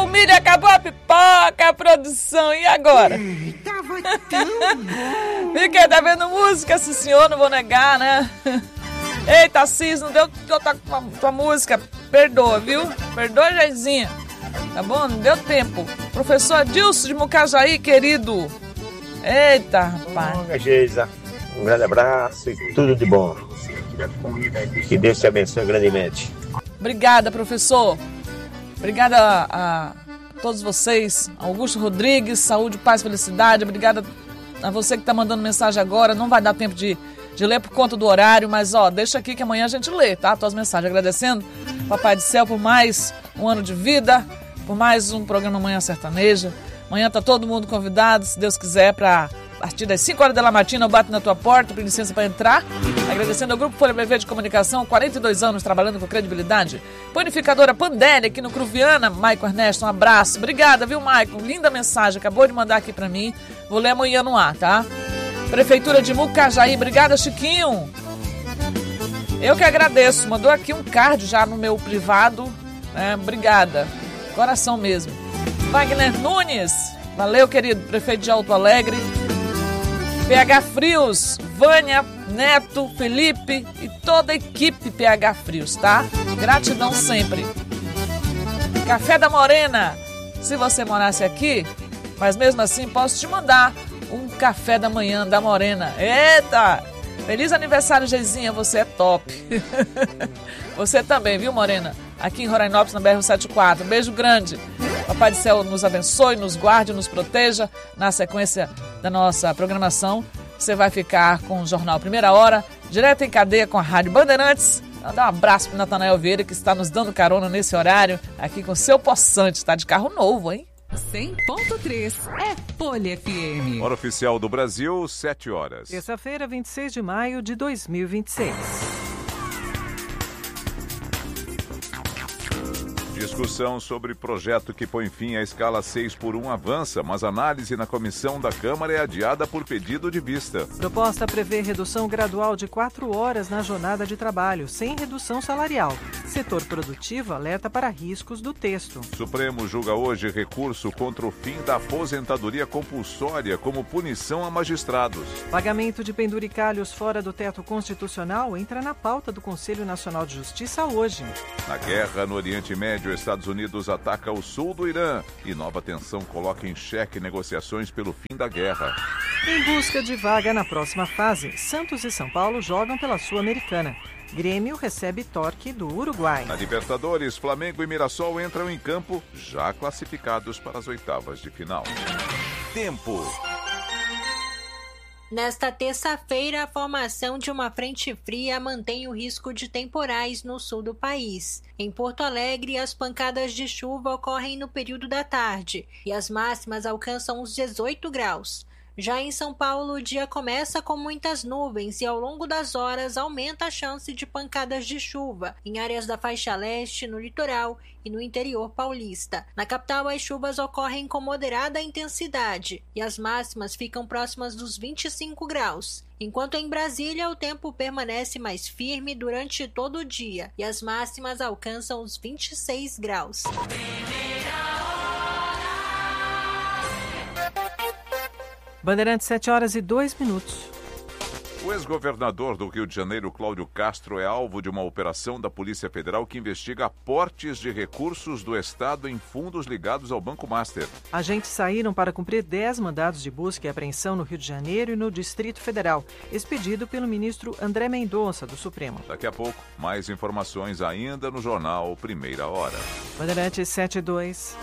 o milho, acabou a pipoca, a produção, e agora? Tava tão bom. Fiquei, tá vendo música, sim senhor, não vou negar, né? Eita, Cis, não deu tua música, perdoa, viu? Perdoa, Jaizinha, tá bom? Não deu tempo. Professor Adilson de Mucajaí, querido. Eita, rapaz. Bom, Geisa, um grande abraço e tudo de bom. Que Deus te abençoe grandemente. Obrigada, professor. Obrigada a todos vocês. Augusto Rodrigues, saúde, paz, felicidade. Obrigada a você que está mandando mensagem agora. Não vai dar tempo de ler por conta do horário, mas deixa aqui que amanhã a gente lê, tá? Tuas mensagens. Agradecendo, Papai do Céu, por mais um ano de vida, por mais um programa Manhã Sertaneja. Amanhã tá todo mundo convidado, se Deus quiser, para a partir das 5 horas da matina eu bato na tua porta, pedi licença para entrar. Agradecendo ao Grupo Folha BV de Comunicação, 42 anos trabalhando com credibilidade. Panificadora Pandeli, aqui no Cruviana. Maicon Ernesto, um abraço. Obrigada, viu, Maicon? Linda mensagem, acabou de mandar aqui para mim. Vou ler amanhã no ar, tá? Prefeitura de Mucajaí, obrigada, Chiquinho. Eu que agradeço, mandou aqui um card já no meu privado. Obrigada, coração mesmo. Wagner Nunes, valeu, querido, prefeito de Alto Alegre. PH Frios, Vânia, Neto, Felipe e toda a equipe PH Frios, tá? Gratidão sempre. Café da Morena, se você morasse aqui, mas mesmo assim posso te mandar um café da manhã da Morena. Eita! Feliz aniversário, Geizinha, você é top. Você também, viu, Morena? Aqui em Rorainópolis, na BR-174. Beijo grande. Papai do Céu nos abençoe, nos guarde, nos proteja. Na sequência da nossa programação, você vai ficar com o Jornal Primeira Hora, direto em cadeia com a Rádio Bandeirantes. Mandar um abraço para o Natanael Vieira, que está nos dando carona nesse horário, aqui com o seu Poçante. Está de carro novo, hein? 100.3 é Folha FM. Hora oficial do Brasil, 7 horas. Terça-feira, 26 de maio de 2026. Discussão sobre projeto que põe fim à escala 6x1 avança, mas análise na comissão da Câmara é adiada por pedido de vista. Proposta prevê redução gradual de 4 horas na jornada de trabalho, sem redução salarial. Setor produtivo alerta para riscos do texto. Supremo julga hoje recurso contra o fim da aposentadoria compulsória como punição a magistrados. Pagamento de penduricalhos fora do teto constitucional entra na pauta do Conselho Nacional de Justiça hoje. Na guerra no Oriente Médio, Estados Unidos ataca o sul do Irã e nova tensão coloca em xeque negociações pelo fim da guerra. Em busca de vaga na próxima fase, Santos e São Paulo jogam pela Sul-Americana. Grêmio recebe Torque do Uruguai. Na Libertadores, Flamengo e Mirassol entram em campo, já classificados para as oitavas de final. Tempo. Nesta terça-feira, a formação de uma frente fria mantém o risco de temporais no sul do país. Em Porto Alegre, as pancadas de chuva ocorrem no período da tarde e as máximas alcançam os 18 graus. Já em São Paulo, o dia começa com muitas nuvens e ao longo das horas aumenta a chance de pancadas de chuva em áreas da faixa leste, no litoral e no interior paulista. Na capital, as chuvas ocorrem com moderada intensidade e as máximas ficam próximas dos 25 graus. Enquanto em Brasília, o tempo permanece mais firme durante todo o dia e as máximas alcançam os 26 graus. Bandeirantes, 7 horas e 2 minutos. O ex-governador do Rio de Janeiro, Cláudio Castro, é alvo de uma operação da Polícia Federal que investiga aportes de recursos do Estado em fundos ligados ao Banco Master. Agentes saíram para cumprir 10 mandados de busca e apreensão no Rio de Janeiro e no Distrito Federal, expedido pelo ministro André Mendonça, do Supremo. Daqui a pouco, mais informações ainda no jornal Primeira Hora. Bandeirantes, 7 e 2.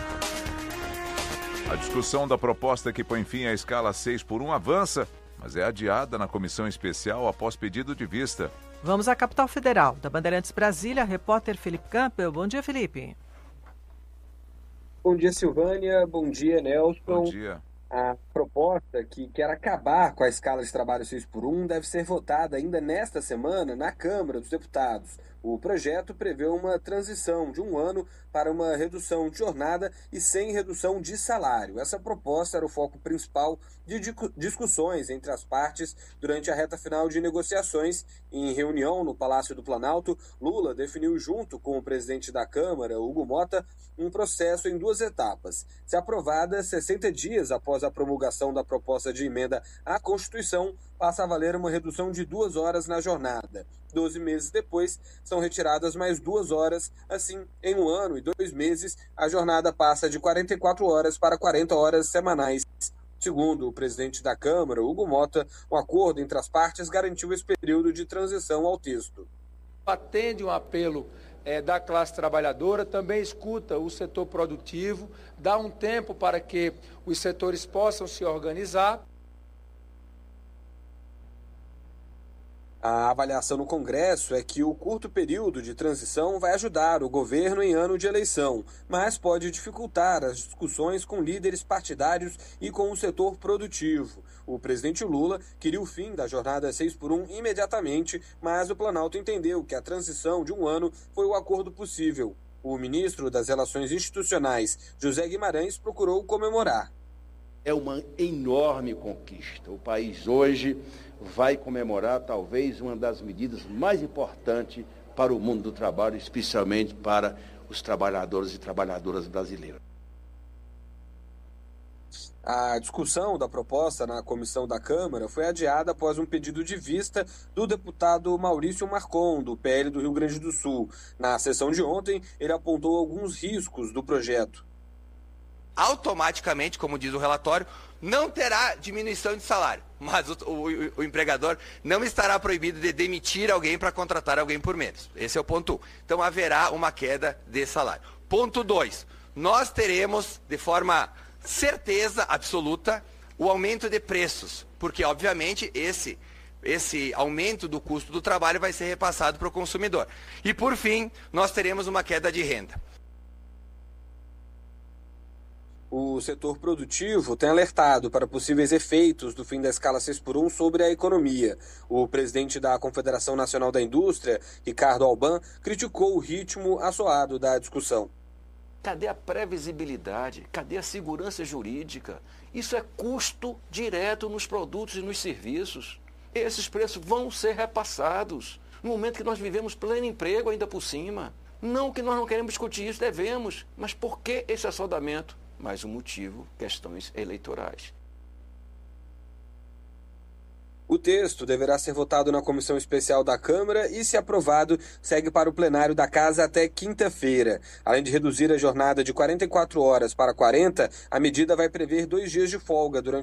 A discussão da proposta que põe fim à escala 6x1 avança, mas é adiada na comissão especial após pedido de vista. Vamos à capital federal. Da Bandeirantes Brasília, repórter Felipe Campbell. Bom dia, Felipe. Bom dia, Silvânia. Bom dia, Nelson. Bom dia. A proposta que quer acabar com a escala de trabalho 6x1 deve ser votada ainda nesta semana na Câmara dos Deputados. O projeto prevê uma transição de 1 ano para uma redução de jornada e sem redução de salário. Essa proposta era o foco principal de discussões entre as partes durante a reta final de negociações. Em reunião no Palácio do Planalto, Lula definiu junto com o presidente da Câmara, Hugo Mota, um processo em 2 etapas. Se aprovada 60 dias após a promulgação da proposta de emenda à Constituição, passa a valer uma redução de 2 horas na jornada. 12 meses depois, são retiradas mais 2 horas. Assim, em 1 ano e 2 meses, a jornada passa de 44 horas para 40 horas semanais. Segundo o presidente da Câmara, Hugo Mota, um acordo entre as partes garantiu esse período de transição ao texto. Atende um apelo da classe trabalhadora, também escuta o setor produtivo, dá um tempo para que os setores possam se organizar. A avaliação no Congresso é que o curto período de transição vai ajudar o governo em ano de eleição, mas pode dificultar as discussões com líderes partidários e com o setor produtivo. O presidente Lula queria o fim da jornada 6x1 imediatamente, mas o Planalto entendeu que a transição de 1 ano foi o acordo possível. O ministro das Relações Institucionais, José Guimarães, procurou comemorar. É uma enorme conquista. O país hoje vai comemorar talvez uma das medidas mais importantes para o mundo do trabalho, especialmente para os trabalhadores e trabalhadoras brasileiras. A discussão da proposta na comissão da Câmara foi adiada após um pedido de vista do deputado Maurício Marcon, do PL do Rio Grande do Sul. Na sessão de ontem, ele apontou alguns riscos do projeto. Automaticamente, como diz o relatório, não terá diminuição de salário, mas o empregador não estará proibido de demitir alguém para contratar alguém por menos. Esse é o ponto 1. Então haverá uma queda de salário. Ponto 2, nós teremos de forma certeza absoluta o aumento de preços, porque obviamente esse aumento do custo do trabalho vai ser repassado para o consumidor. E por fim, nós teremos uma queda de renda. O setor produtivo tem alertado para possíveis efeitos do fim da escala 6x1 sobre a economia. O presidente da Confederação Nacional da Indústria, Ricardo Alban, criticou o ritmo assoado da discussão. Cadê a previsibilidade? Cadê a segurança jurídica? Isso é custo direto nos produtos e nos serviços. Esses preços vão ser repassados no momento que nós vivemos pleno emprego ainda por cima. Não que nós não queremos discutir isso, devemos. Mas por que esse assodamento? Mais um motivo, questões eleitorais. O texto deverá ser votado na Comissão Especial da Câmara e, se aprovado, segue para o plenário da Casa até quinta-feira. Além de reduzir a jornada de 44 horas para 40, a medida vai prever 2 dias de folga durante